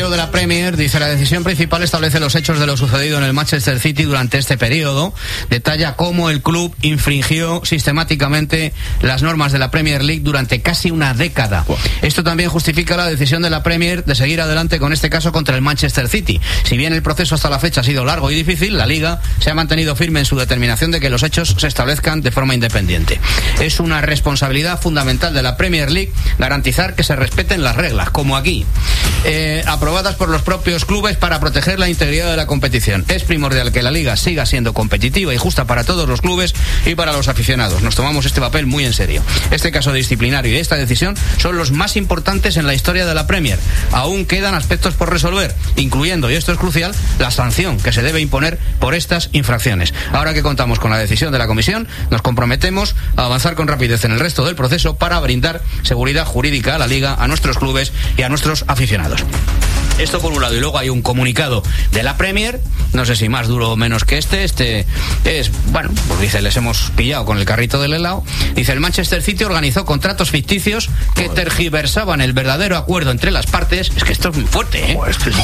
de la Premier dice: la decisión principal establece los hechos de lo sucedido en el Manchester City durante este periodo. Detalla cómo el club infringió sistemáticamente las normas de la Premier League durante casi una década. Esto también justifica la decisión de la Premier de seguir adelante con este caso contra el Manchester City. Si bien el proceso hasta la fecha ha sido largo y difícil, la Liga se ha mantenido firme en su determinación de que los hechos se establezcan de forma independiente. Es una responsabilidad fundamental de la Premier League garantizar que se respeten las reglas, como aquí, aprobadas por los propios clubes para proteger la integridad de la competición. Es primordial que la Liga siga siendo competitiva y justa para todos los clubes y para los aficionados. Nos tomamos este papel muy en serio. Este caso disciplinario y esta decisión son los más importantes en la historia de la Premier. Aún quedan aspectos por resolver, incluyendo, y esto es crucial, la sanción que se debe imponer por estas infracciones. Ahora que contamos con la decisión de la Comisión, nos comprometemos a avanzar con rapidez en el resto del proceso para brindar seguridad jurídica a la Liga, a nuestros clubes y a nuestros aficionados. Esto por un lado, y luego hay un comunicado de la Premier, no sé si más duro o menos que este es, bueno, pues dice, les hemos pillado con el carrito del helado. Dice: el Manchester City organizó contratos ficticios que tergiversaban el verdadero acuerdo entre las partes. Es que esto es muy fuerte, ¿eh?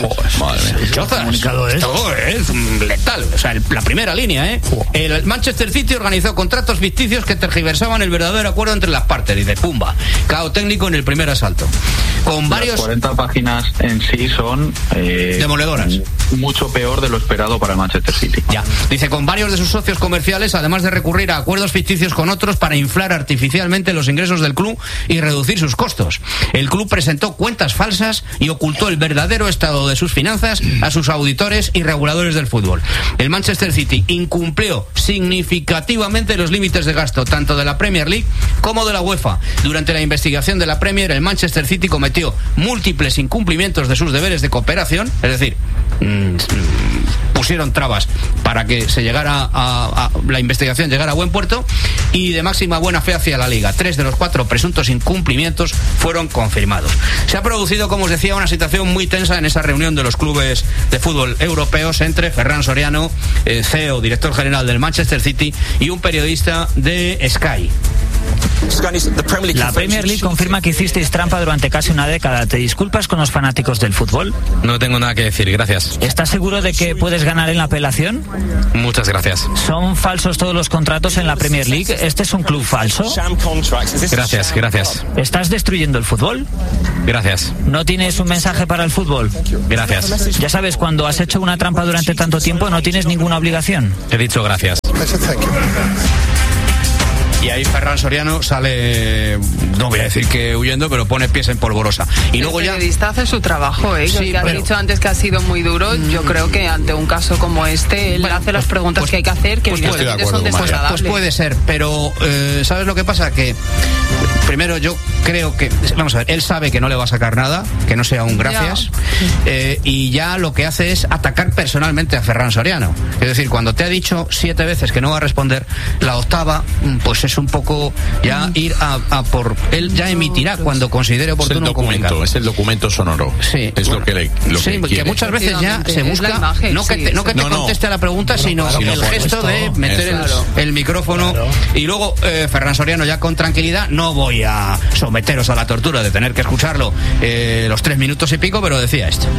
Esto es letal, o sea, la primera línea, ¿eh? El Manchester City organizó contratos ficticios que tergiversaban el verdadero acuerdo entre las partes. Dice, pumba, cao técnico en el primer asalto. Con varios... Las 40 páginas en sí son demoledoras. Mucho peor de lo esperado para el Manchester City. Ya. Dice, con varios de sus socios comerciales, además de recurrir a acuerdos ficticios con otros para inflar artificialmente los ingresos del club y reducir sus costos. El club presentó cuentas falsas y ocultó el verdadero estado de sus finanzas a sus auditores y reguladores del fútbol. El Manchester City incumplió significativamente los límites de gasto tanto de la Premier League como de la UEFA. Durante la investigación de la Premier, el Manchester City cometió múltiples incumplimientos de sus deberes de cooperación, es decir, pusieron trabas para que se llegara a la investigación llegara a buen puerto, y de máxima buena fe hacia la Liga. 3 de los 4 presuntos incumplimientos fueron confirmados. Se ha producido, como os decía, una situación muy tensa en esa reunión de los clubes de fútbol europeos entre Ferran Soriano, CEO, director general del Manchester City, y un periodista de Sky. La Premier League confirma que hicisteis trampa durante casi una década. ¿Te disculpas con los fanáticos del fútbol? No tengo nada que decir, gracias. ¿Estás seguro de que puedes ganar en la apelación? Muchas gracias. ¿Son falsos todos los contratos en la Premier League? ¿Este es un club falso? Gracias, gracias. ¿Estás destruyendo el fútbol? Gracias. ¿No tienes un mensaje para el fútbol? Gracias. Ya sabes, cuando has hecho una trampa durante tanto tiempo no tienes ninguna obligación. He dicho gracias. Y ahí Ferran Soriano sale, no voy a decir que huyendo, pero pone pies en polvorosa. Y luego ya... El periodista hace su trabajo, ¿eh? Sí, que ha dicho antes que ha sido muy duro. Yo creo que ante un caso como este, él hace las preguntas que hay que hacer, que evidentemente son desagradables. Pues puede ser, pero ¿sabes lo que pasa? Que primero yo creo que, vamos a ver, él sabe que no le va a sacar nada, que no sea un gracias, y ya lo que hace es atacar personalmente a Ferran Soriano. Es decir, cuando te ha dicho 7 veces que no va a responder, la octava, pues es un poco ya ir a por... Él ya emitirá cuando considere oportuno un comunicado. Es el documento sonoro. Sí. Es lo que que muchas veces ya se busca imagen, no que te conteste a la pregunta, sino el gesto de meter el micrófono. Claro. Y luego Ferran Soriano, ya con tranquilidad: no voy a someteros a la tortura de tener que escucharlo los 3 minutos y pico, pero decía esto.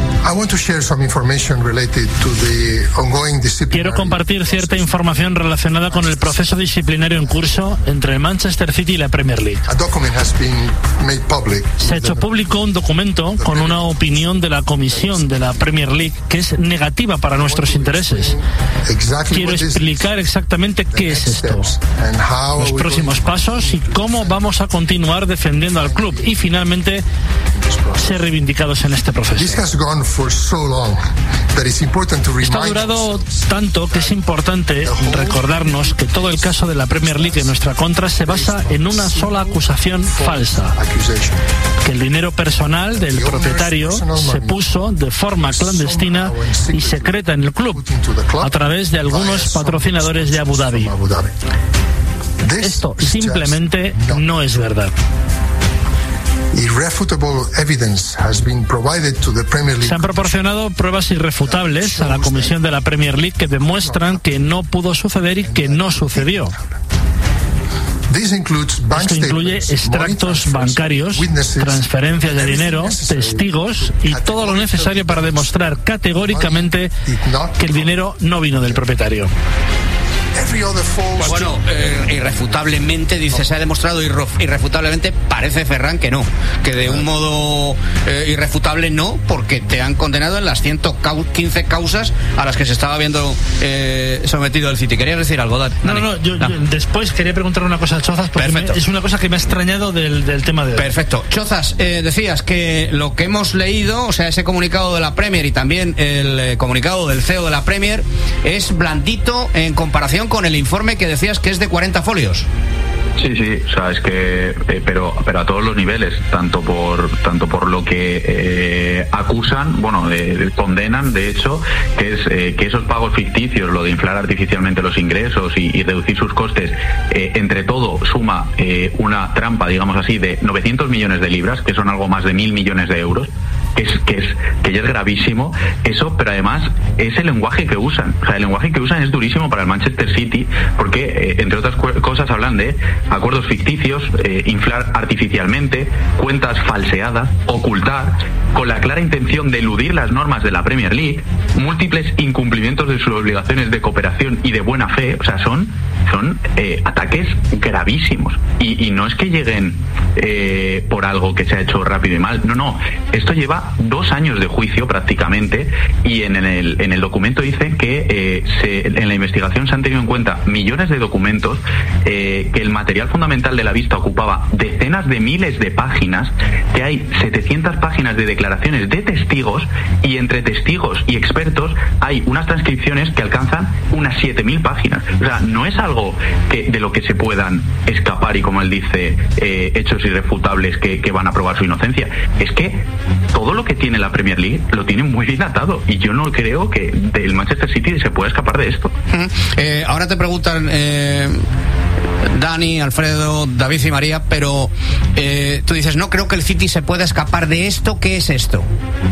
Quiero compartir cierta información relacionada con el proceso disciplinario en curso entre el Manchester City y la Premier League. Se ha hecho público un documento con una opinión de la comisión de la Premier League que es negativa para nuestros intereses. Quiero explicar exactamente qué es esto, los próximos pasos y cómo vamos a continuar defendiendo al club y finalmente ser reivindicados en este proceso. Esto ha durado tanto que es importante recordarnos que todo el caso de la Premier League en nuestra contra se basa en una sola acusación falsa: que el dinero personal del propietario se puso de forma clandestina y secreta en el club a través de algunos patrocinadores de Abu Dhabi. Esto simplemente no es verdad. Se han proporcionado pruebas irrefutables a la comisión de la Premier League que demuestran que no pudo suceder y que no sucedió. Esto incluye extractos bancarios, transferencias de dinero, testigos y todo lo necesario para demostrar categóricamente que el dinero no vino del propietario. Bueno, irrefutablemente, dice, se ha demostrado irrefutablemente, parece Ferran que no, que de un modo irrefutable no, porque te han condenado en las 115 causas a las que se estaba viendo sometido el City. ¿Querías decir algo, Dani? No, yo después quería preguntarle una cosa a Chozas, porque es una cosa que me ha extrañado del tema de hoy. Perfecto. Chozas, decías que lo que hemos leído, o sea, ese comunicado de la Premier y también el comunicado del CEO de la Premier, es blandito en comparación con el informe que decías que es de 40 folios. Sí, o sea, es que pero a todos los niveles, tanto por lo que acusan, condenan, de hecho, que es que esos pagos ficticios, lo de inflar artificialmente los ingresos y reducir sus costes, entre todo suma una trampa, digamos así, de 900 millones de libras, que son algo más de 1.000 millones de euros. Que ya es gravísimo eso, pero además es el lenguaje que usan. O sea, el lenguaje que usan es durísimo para el Manchester City, porque entre otras cosas hablan de acuerdos ficticios, inflar artificialmente, cuentas falseadas, ocultar, con la clara intención de eludir las normas de la Premier League, múltiples incumplimientos de sus obligaciones de cooperación y de buena fe. O sea, son ataques gravísimos, y no es que lleguen por algo que se ha hecho rápido y mal, no, esto lleva 2 años de juicio prácticamente, y en el documento dice que en la investigación se han tenido en cuenta millones de documentos, que el material fundamental de la vista ocupaba decenas de miles de páginas, que hay 700 páginas de declaraciones de testigos, y entre testigos y expertos hay unas transcripciones que alcanzan unas 7.000 páginas. O sea, no es algo de lo que se puedan escapar y, como él dice, hechos irrefutables que van a probar su inocencia. Es que todo lo que tiene la Premier League lo tiene muy bien atado, y yo no creo que del Manchester City se pueda escapar de esto. Ahora te preguntan Dani, Alfredo, David y María, pero tú dices, no creo que el City se pueda escapar de esto. ¿Qué es esto?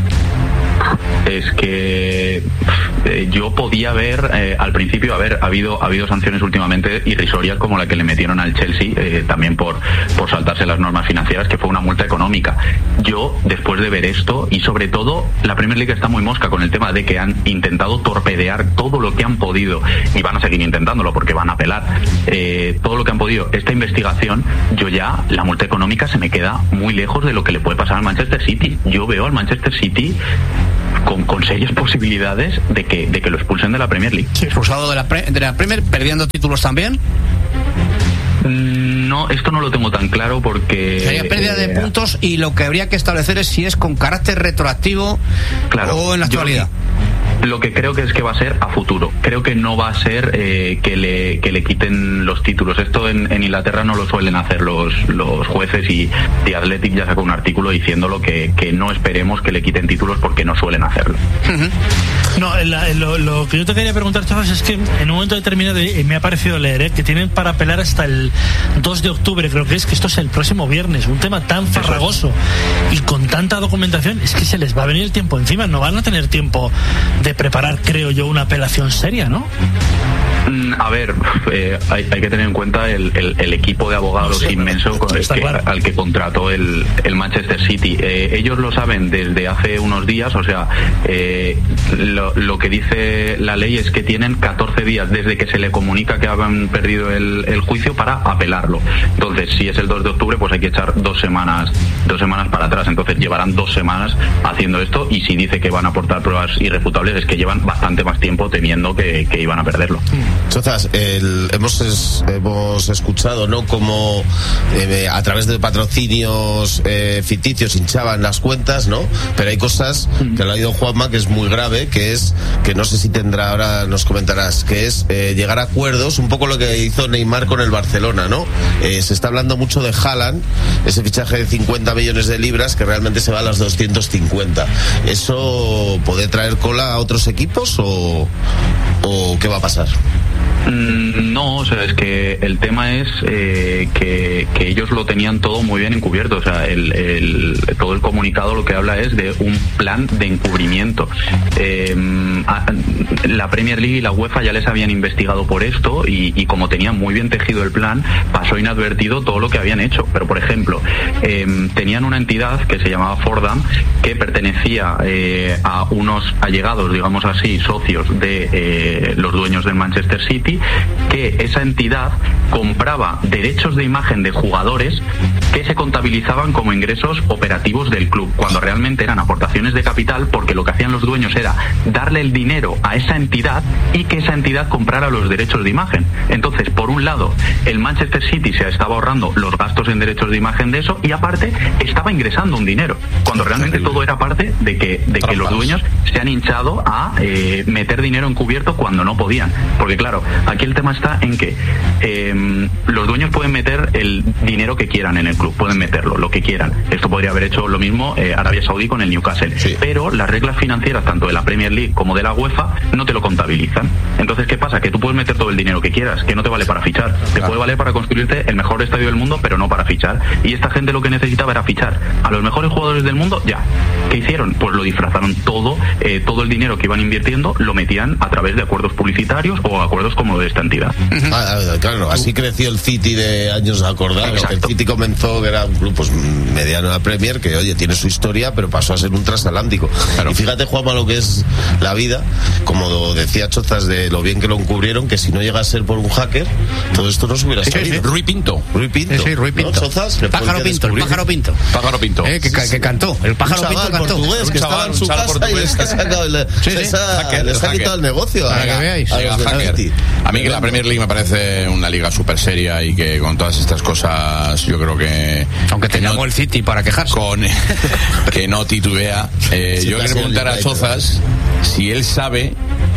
Es que yo podía ver al principio ha habido sanciones últimamente irrisorias, como la que le metieron al Chelsea, también por saltarse las normas financieras, que fue una multa económica. Yo, después de ver esto, y sobre todo la Premier League está muy mosca con el tema de que han intentado torpedear todo lo que han podido, y van a seguir intentándolo porque van a apelar todo lo que han podido esta investigación. Yo ya, la multa económica se me queda muy lejos de lo que le puede pasar al Manchester City. Yo veo al Manchester City con serias posibilidades de que lo expulsen de la Premier League. Sí, expulsado de la Premier, perdiendo títulos también. No, esto no lo tengo tan claro, porque sería pérdida de puntos, y lo que habría que establecer es si es con carácter retroactivo, claro, o en la actualidad. Lo que creo que es que va a ser a futuro. Creo que no va a ser que le quiten los títulos. Esto en Inglaterra no lo suelen hacer los jueces, y The Athletic ya sacó un artículo diciéndolo, que no esperemos que le quiten títulos, porque no suelen hacerlo. No, lo que yo te quería preguntar, chavos, es que en un momento determinado me ha parecido leer que tienen para apelar hasta el 2 de octubre, creo que esto es el próximo viernes. Un tema tan farragoso y con tanta documentación, es que se les va a venir el tiempo encima. No van a tener tiempo de preparar, creo yo, una apelación seria, ¿no? A ver, hay que tener en cuenta el equipo de abogados inmenso al que contrató el Manchester City. Ellos lo saben desde hace unos días. O sea, lo que dice la ley es que tienen 14 días desde que se le comunica que han perdido el juicio para apelarlo. Entonces, si es el 2 de octubre, pues hay que echar 2 semanas para atrás. Entonces llevarán 2 semanas haciendo esto, y si dice que van a aportar pruebas irrefutables, es que llevan bastante más tiempo temiendo que iban a perderlo. Chozas, hemos escuchado, ¿no?, como a través de patrocinios ficticios hinchaban las cuentas, ¿no? Pero hay cosas que lo ha oído Juanma, que es muy grave, que es, que no sé si tendrá, ahora nos comentarás, que es llegar a acuerdos, un poco lo que hizo Neymar con el Barcelona, ¿no? Se está hablando mucho de Haaland, ese fichaje de 50 millones de libras, que realmente se va a las 250. ¿Eso puede traer cola a otros equipos o qué va a pasar? No, o sea, es que el tema es que ellos lo tenían todo muy bien encubierto. O sea, todo el comunicado lo que habla es de un plan de encubrimiento. La Premier League y la UEFA ya les habían investigado por esto y como tenían muy bien tejido el plan, pasó inadvertido todo lo que habían hecho. Pero, por ejemplo, tenían una entidad que se llamaba Fordham, que pertenecía a unos allegados, digamos así, socios de los dueños del Manchester City, que esa entidad compraba derechos de imagen de jugadores que se contabilizaban como ingresos operativos del club, cuando realmente eran aportaciones de capital, porque lo que hacían los dueños era darle el dinero a esa entidad y que esa entidad comprara los derechos de imagen. Entonces, por un lado, el Manchester City se estaba ahorrando los gastos en derechos de imagen de eso, y aparte estaba ingresando un dinero, cuando realmente todo era parte de que los dueños se han hinchado a meter dinero encubierto cuando no podían. Porque claro, aquí el tema está en que los dueños pueden meter el dinero que quieran en el club, pueden meterlo, lo que quieran. Esto podría haber hecho lo mismo Arabia Saudí con el Newcastle. Sí. Pero las reglas financieras, tanto de la Premier League como de la UEFA, no te lo contabilizan. Entonces, ¿qué pasa? Que tú puedes meter todo el dinero que quieras, que no te vale para fichar. Te puede valer para construirte el mejor estadio del mundo, pero no para fichar. Y esta gente lo que necesitaba era fichar a los mejores jugadores del mundo, ya. ¿Qué hicieron? Pues lo disfrazaron todo el dinero que iban invirtiendo lo metían a través de acuerdos publicitarios o acuerdos como de esta entidad. Claro, así creció el City de años acordados. El City comenzó, que era un club pues mediano a la Premier, que oye, tiene su historia, pero pasó a ser un transatlántico. Claro. Y fíjate, Juanma, lo que es la vida, como decía Chozas, de lo bien que lo encubrieron, que si no llega a ser por un hacker, todo esto no se hubiera sabido. Sí. Rui Pinto. Rui Pinto. ¿No, Chozas? Pájaro Pinto. Pájaro Pinto. Que cantó. El Pájaro Pinto cantó. Portugués, que estaba en su casa y les ha sacado les ha quitado el negocio. Para que veáis. A mí que la Premier League me parece una liga súper seria y que con todas estas cosas yo creo que... Aunque tengamos el City para quejarse. Que no titubea. Yo quiero preguntar a Chozas si él sabe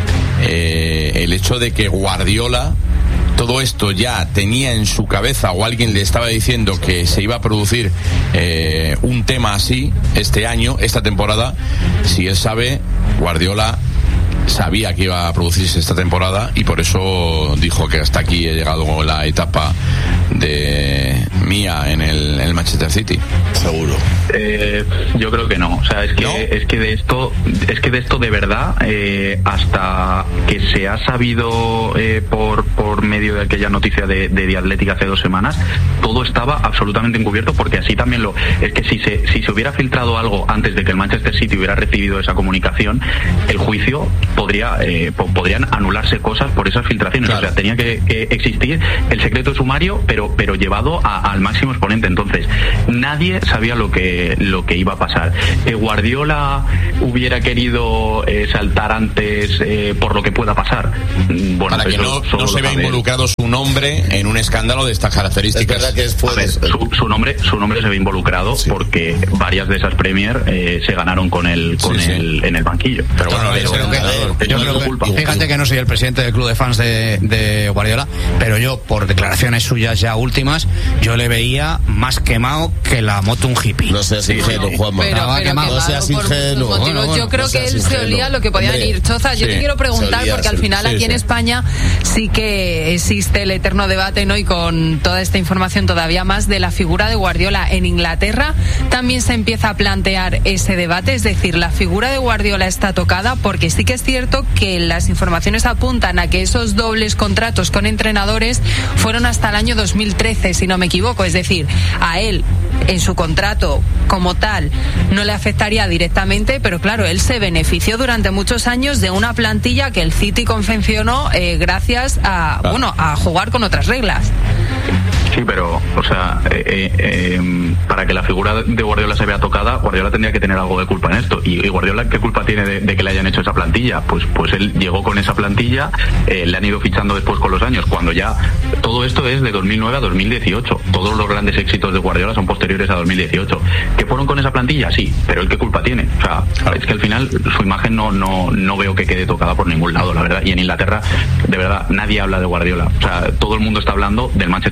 el hecho de que Guardiola todo esto ya tenía en su cabeza, o alguien le estaba diciendo que se iba a producir un tema así este año, esta temporada. Si él sabe, Guardiola sabía que iba a producirse esta temporada y por eso dijo que hasta aquí he llegado la etapa de mía en el Manchester City. Seguro. Yo creo que no. O sea, es que de esto de verdad, hasta que se ha sabido por medio de aquella noticia de The Athletic hace 2 semanas, todo estaba absolutamente encubierto, porque así también es que si se hubiera filtrado algo antes de que el Manchester City hubiera recibido esa comunicación, el juicio podrían anularse cosas por esas filtraciones. Claro. O sea, tenía que existir el secreto sumario, pero llevado al máximo exponente. Entonces, nadie sabía lo que iba a pasar. Que Guardiola hubiera querido saltar antes por lo que pueda pasar. Bueno, para que no se vea involucrado su nombre en un escándalo de estas características. Es verdad que su nombre se ve involucrado, sí, porque varias de esas Premier se ganaron con él en el banquillo. Pero bueno, fíjate que no soy el presidente del club de fans de Guardiola, pero yo, por declaraciones suyas ya últimas, yo le veía más quemado que la moto un hippie. No seas ingenuo, Juanma. No seas ingenuo. Yo creo que él se olía lo que podían ir. Chozas, yo te quiero preguntar, porque al final aquí en España sí que existe el eterno debate, ¿no? Y con toda esta información todavía más de la figura de Guardiola. En Inglaterra también se empieza a plantear ese debate, es decir, la figura de Guardiola está tocada, porque sí que es cierto que las informaciones apuntan a que esos dobles contratos con entrenadores fueron hasta el año 2013, si no me equivoco. Es decir, a él en su contrato como tal no le afectaría directamente, pero claro, él se benefició durante muchos años de una plantilla que el City confeccionó gracias a jugar con otras reglas. Sí, pero, o sea, para que la figura de Guardiola se vea tocada, Guardiola tendría que tener algo de culpa en esto. Y Guardiola, ¿qué culpa tiene de que le hayan hecho esa plantilla? Pues él llegó con esa plantilla, le han ido fichando después con los años, cuando ya todo esto es de 2009 a 2018. Todos los grandes éxitos de Guardiola son posteriores a 2018. ¿Que fueron con esa plantilla? Sí, pero ¿él qué culpa tiene? O sea, es que al final su imagen no veo que quede tocada por ningún lado, la verdad. Y en Inglaterra, de verdad, nadie habla de Guardiola. O sea, todo el mundo está hablando del Manchester City como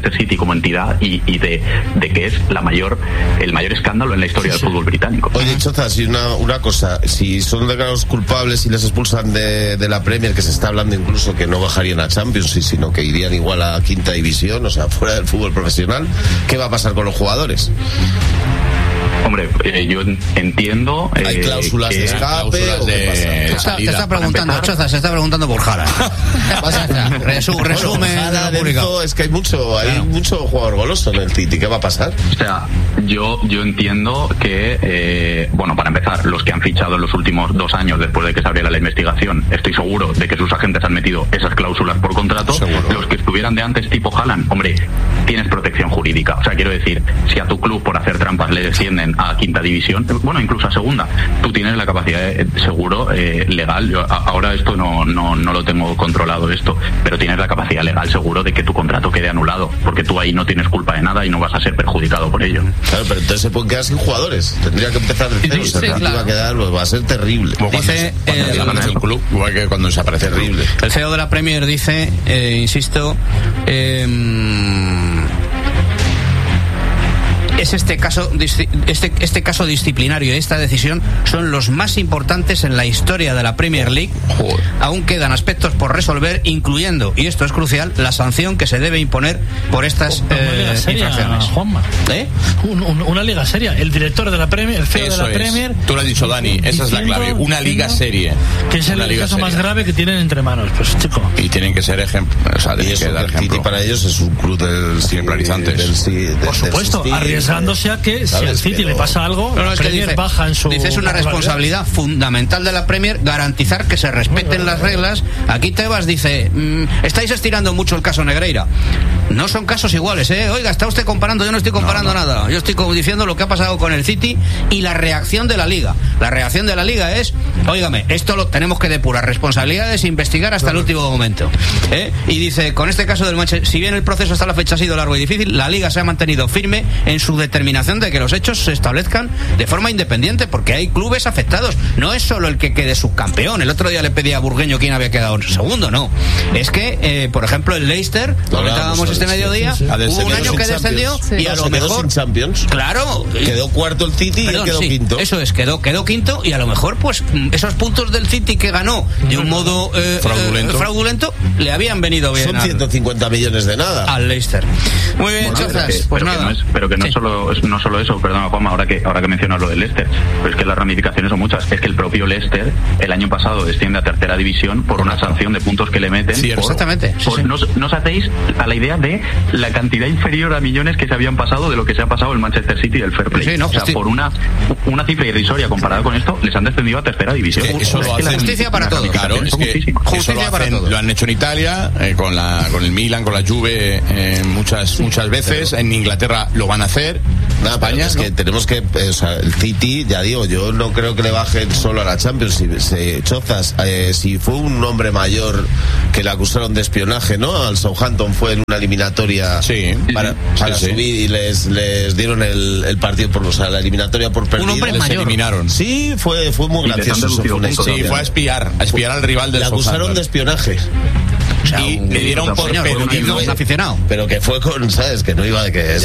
como entidad y de que es el mayor escándalo en la historia del fútbol británico. Oye, Chozas, y una cosa, si son declarados culpables y les expulsan de la Premier, que se está hablando incluso que no bajarían a Champions, sino que irían igual a quinta división, o sea, fuera del fútbol profesional, ¿qué va a pasar con los jugadores? Hombre, yo entiendo. ¿Hay cláusulas de escape? Te está preguntando, Chozas, se está preguntando por Jara. Resumen. Es que hay mucho jugador goloso en el City. ¿Qué va a pasar? O sea, yo entiendo que, para empezar, los que han fichado en los últimos 2 años después de que se abriera la investigación, estoy seguro de que sus agentes han metido esas cláusulas por contrato. Seguro. Los que estuvieran de antes, tipo Haaland, hombre, tienes protección jurídica. O sea, quiero decir, si a tu club por hacer trampas le descienden a quinta división, incluso a segunda, tú tienes la capacidad de seguro legal. Yo ahora esto no lo tengo controlado pero tienes la capacidad legal seguro de que tu contrato quede anulado, porque tú ahí no tienes culpa de nada y no vas a ser perjudicado por ello. Claro, pero entonces se pueden quedar sin jugadores. Tendría que empezar de cero. Va a ser terrible. Dice el club, igual que cuando desaparece. Terrible. El CEO de la Premier dice, insisto, es este caso disciplinario y esta decisión son los más importantes en la historia de la Premier League. Aún quedan aspectos por resolver, incluyendo, y esto es crucial, la sanción que se debe imponer por estas infracciones. Juanma. Una liga seria. El director de la Premier, el CEO de la Premier. Tú lo has dicho, Dani, esa es la clave. Una liga seria. Que es el caso más grave que tienen entre manos, pues chico. Y tienen que ser ejemplos. O sea, tienen que dar ejemplo. City para ellos es un club ejemplarizantes. Por supuesto, arriesgándose a que si al City le pasa algo, la Premier baja en su... Dice, es una responsabilidad fundamental de la Premier garantizar que se respeten las reglas. Aquí Tebas dice, estáis estirando mucho el caso Negreira. No son casos iguales, Oiga, está usted comparando, yo no estoy comparando nada. Yo estoy diciendo lo que ha pasado con el City y la reacción de la Liga. La reacción de la Liga es, óigame, esto lo tenemos que depurar, responsabilidades, investigar hasta el último momento. Y dice, con este caso del Manchester, si bien el proceso hasta la fecha ha sido largo y difícil, la Liga se ha mantenido firme en su determinación de que los hechos se establezcan de forma independiente, porque hay clubes afectados. No es solo el que quede subcampeón. El otro día le pedía a Burgueño quién había quedado segundo, no. Es que, por ejemplo, el Leicester, comentábamos este mediodía, hubo un año que descendió y a lo mejor sin Champions. Claro, quedó cuarto el City y quedó quinto. Eso es, quedó quinto y a lo mejor pues esos puntos del City que ganó de un modo fraudulento le habían venido bien. Son 150 millones de nada al Leicester. Muy bien, Chozas, pues nada. Pero que no es solo eso, perdona Juanma, ahora que mencionas lo del Leicester, pero es que las ramificaciones son muchas. Es que el propio Leicester el año pasado desciende a tercera división por una sanción de puntos que le meten. Sí, exactamente. No os hacéis a la idea de la cantidad inferior a millones que se habían pasado de lo que se ha pasado el Manchester City del Fair Play. Sí, no, por una cifra irrisoria comparada con esto, les han descendido a tercera división. Eso lo hacen, justicia para todos. Claro, es que justicia para todos. Lo han hecho en Italia, con el Milan, con la Juve, muchas veces. En Inglaterra lo van a hacer. España es que tenemos que, el City, ya digo, yo no creo que le bajen solo a la Champions. Chozas, si fue un hombre mayor que le acusaron de espionaje, ¿no? Al Southampton fue en una eliminatoria para subir y les dieron el partido la eliminatoria por perdido. Un hombre les mayor. Eliminaron. Sí, fue muy gracioso. Fue a espiar al rival del Southampton. Le acusaron de espionaje. O sea, y le dieron por un aficionado. Pero que fue con, ¿sabes? Que no iba de que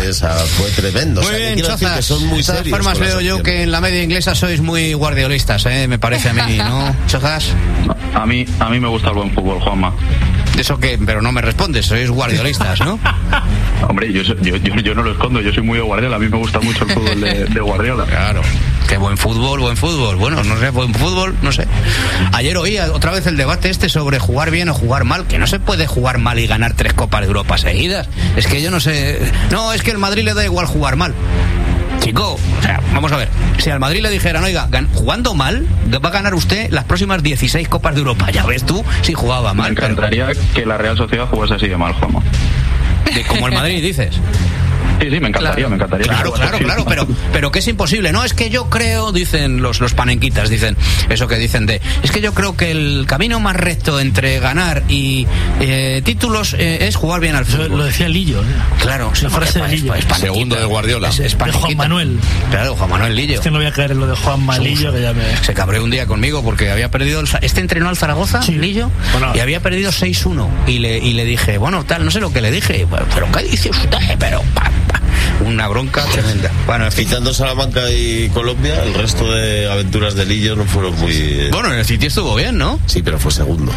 fue tremendo. Muy bien, Chozas. Que son muy de todas serios formas veo yo que en la media inglesa sois muy guardiolistas, me parece a mí, ¿no? Chozas. A mí me gusta el buen fútbol, Juanma. Eso que, pero no me respondes, sois guardiolistas, ¿no? Hombre, yo no lo escondo, yo soy muy de Guardiola, a mí me gusta mucho el fútbol de Guardiola. Claro. Qué buen fútbol. Bueno, no sé, buen fútbol, no sé. Ayer oía otra vez el debate sobre jugar bien o jugar mal, que no se puede jugar mal y ganar 3 Copas de Europa seguidas. Es que yo no sé. No, es que al Madrid le da igual jugar mal. Chico, o sea, vamos a ver, si al Madrid le dijeran, oiga, jugando mal, va a ganar usted las próximas 16 Copas de Europa. Ya ves tú si jugaba mal. Me encantaría que la Real Sociedad jugase así de mal, Juanma. Como el Madrid, dices. Sí, me encantaría. Claro, pero que es imposible. No, es que yo creo, dicen los panenquitas, dicen eso que dicen es que yo creo que el camino más recto entre ganar y títulos es jugar bien al fútbol. Lo decía Lillo, Claro, la frase de Lillo. Segundo de Guardiola. Es de Juan Manuel. Claro, Juan Manuel Lillo. Es que no voy a caer en lo de Juan Malillo, que ya me... Se cabreó un día conmigo porque había perdido... entrenó al Zaragoza, sí. Lillo, y había perdido 6-1. Y le dije, bueno, tal, no sé lo que le dije, pero ¿qué dice usted? Pero... una bronca tremenda. Bueno, quitando Salamanca y Colombia, el resto de aventuras de Lillo no fueron muy... Bueno, en el City estuvo bien, ¿no? Sí, pero fue segundo.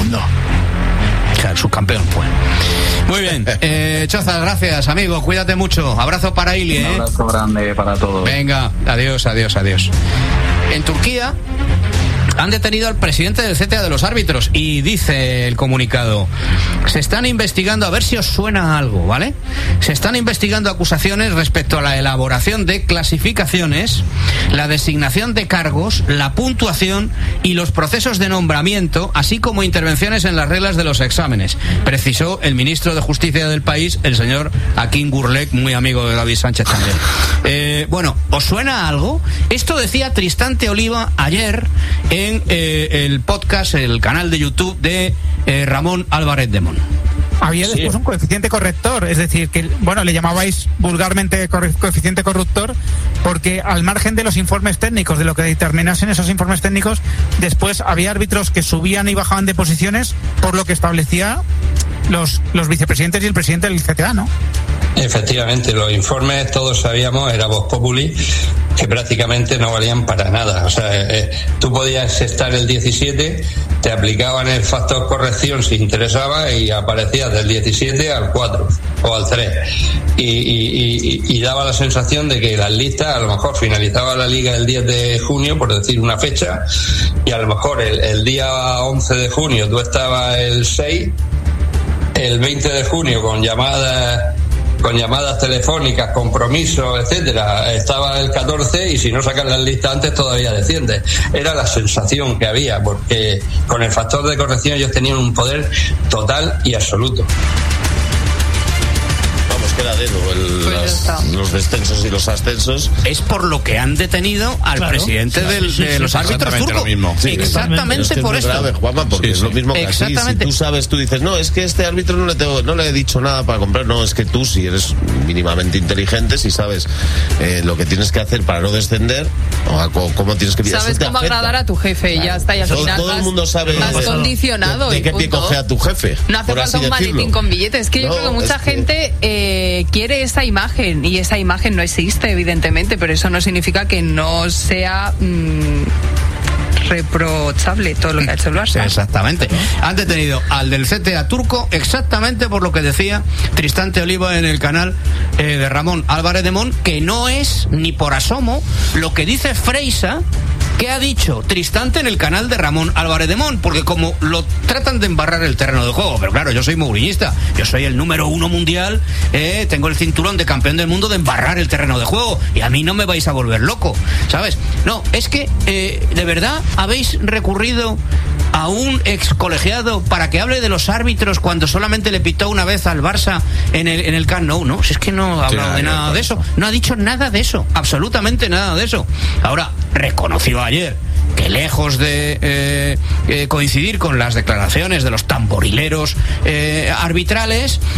O sea, el subcampeón fue. Muy bien. Chozas, gracias, amigo. Cuídate mucho. Abrazo para Ili, Un abrazo grande para todos. Venga, adiós. En Turquía han detenido al presidente del CTA de los árbitros y dice el comunicado: se están investigando, a ver si os suena algo, ¿vale? Se están investigando acusaciones respecto a la elaboración de clasificaciones, la designación de cargos, la puntuación y los procesos de nombramiento, así como intervenciones en las reglas de los exámenes, precisó el ministro de Justicia del país, el señor Hakim Gurlek, muy amigo de David Sánchez también. Bueno, ¿os suena algo? Esto decía Tristán Oliva ayer en el podcast, el canal de YouTube de Ramón Álvarez de Mon. Había después un coeficiente corrector, es decir, que le llamabais vulgarmente coeficiente corruptor, porque al margen de los informes técnicos, de lo que determinasen esos informes técnicos, después había árbitros que subían y bajaban de posiciones por lo que establecía los vicepresidentes y el presidente del CTA, ¿no? Efectivamente, los informes todos sabíamos, era Vox Populi, que prácticamente no valían para nada. O sea, tú podías estar el 17, te aplicaban el factor corrección si interesaba y aparecías del 17 al 4 o al 3. Y daba la sensación de que las listas, a lo mejor finalizaba la liga el 10 de junio, por decir una fecha, y a lo mejor el día 11 de junio tú estabas el 6, el 20 de junio con llamadas telefónicas, compromisos, etcétera, estaba el 14 y si no sacan las listas antes todavía desciende. Era la sensación que había, porque con el factor de corrección ellos tenían un poder total y absoluto. Queda dedo los descensos y los ascensos. Es por lo que han detenido al presidente de los árbitros turcos. Exactamente por esto. Grave, Juanma, porque es lo mismo que aquí. Si tú dices, no, es que este árbitro no le he dicho nada para comprar. No, es que tú, si eres mínimamente inteligente, si sabes lo que tienes que hacer para no descender, o cómo tienes que... Sabes cómo agradar a tu jefe, y ya está, y al final todo el mundo sabe condicionado. ¿De qué pie coge a tu jefe? No hace falta un maletín con billetes. Es que yo creo que mucha gente quiere esa imagen, y esa imagen no existe, evidentemente, pero eso no significa que no sea reprochable todo lo que ha hecho el Barça. Exactamente. Han detenido al del CTA turco exactamente por lo que decía Tristán Oliva en el canal de Ramón Álvarez de Mon, que no es ni por asomo lo que dice Freisa que ha dicho Tristante en el canal de Ramón Álvarez de Mon, porque como lo tratan de embarrar el terreno de juego, pero claro, yo soy mouriñista, yo soy el número 1 mundial, tengo el cinturón de campeón del mundo de embarrar el terreno de juego, y a mí no me vais a volver loco, ¿sabes? No, es que de verdad habéis recurrido a un ex colegiado para que hable de los árbitros cuando solamente le pitó una vez al Barça en el Camp Nou. No, si es que no ha hablado de nada de eso, no ha dicho nada de eso, absolutamente nada de eso. Ahora, reconoció ayer que lejos de coincidir con las declaraciones de los tamborileros arbitrales,